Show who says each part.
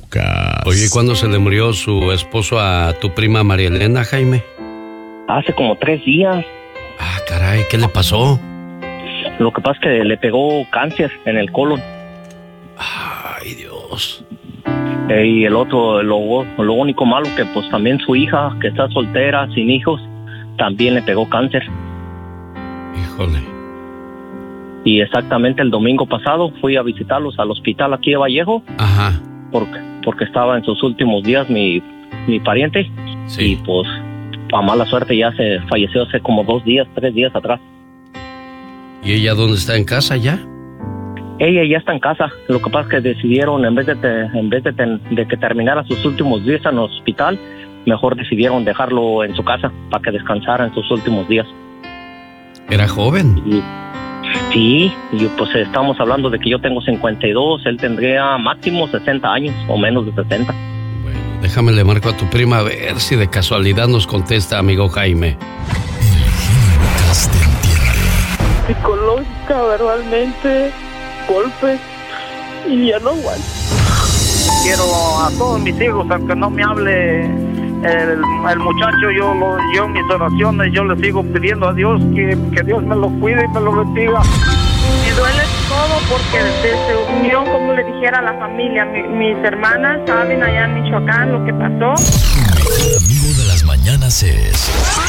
Speaker 1: Lucas.
Speaker 2: Oye, ¿cuándo se le murió su esposo a tu prima María Elena, Jaime?
Speaker 3: Hace como 3 días.
Speaker 2: Ah, caray, ¿qué le pasó?
Speaker 3: Lo que pasa es que le pegó cáncer en el colon.
Speaker 2: Ay, Dios.
Speaker 3: Y el otro, lo único malo que pues también su hija, que está soltera, sin hijos, también le pegó cáncer.
Speaker 2: Híjole.
Speaker 3: Y exactamente el domingo pasado fui a visitarlos al hospital aquí de Vallejo.
Speaker 2: Ajá.
Speaker 3: Porque estaba en sus últimos días mi pariente.
Speaker 2: Sí.
Speaker 3: Y pues, a mala suerte ya se falleció hace como 3 días atrás.
Speaker 2: ¿Y ella dónde está? ¿En casa ya?
Speaker 3: Ella ya está en casa. Lo que pasa es que decidieron, en vez de que terminara sus últimos días en el hospital, mejor decidieron dejarlo en su casa para que descansara en sus últimos días.
Speaker 2: ¿Era joven?
Speaker 3: Sí, y pues estamos hablando de que yo tengo 52, él tendría máximo 60 años o menos de 60.
Speaker 2: Bueno, déjame le marco a tu prima a ver si de casualidad nos contesta, amigo Jaime.
Speaker 1: El genio Lucas te entiende.
Speaker 4: Psicológica, verbalmente, golpes, y ya no aguanto.
Speaker 5: Quiero a todos mis hijos, aunque no me hable el muchacho, yo en mis oraciones, yo le sigo pidiendo a Dios que Dios me lo cuide y me lo bendiga.
Speaker 4: Me duele todo porque desde unión, como le dijera a la familia, mis hermanas saben allá en Michoacán lo que pasó.
Speaker 1: El mejor amigo de las mañanas es...